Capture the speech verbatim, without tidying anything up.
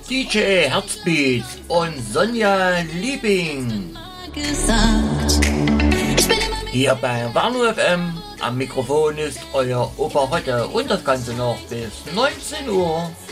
D J Herzbeat und Sonja Liebing. Hier bei Warnow F M. Am Mikrofon ist euer Opa Hotte und das Ganze noch bis neunzehn Uhr.